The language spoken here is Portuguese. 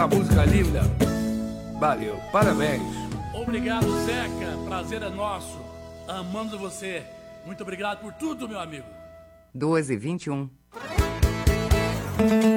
essa música linda. Valeu, parabéns. Obrigado, Zeca. Prazer é nosso. Amando você. Muito obrigado por tudo, meu amigo. 2h21.